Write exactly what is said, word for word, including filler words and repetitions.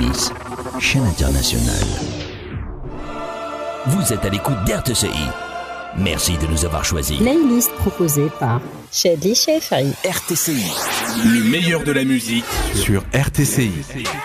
dix, chaîne internationale. Vous êtes à l'écoute d'R T C I. Merci de nous avoir choisis. Playlist proposée par Shadly Shefari. R T C I. Le meilleur de la musique sur R T C I.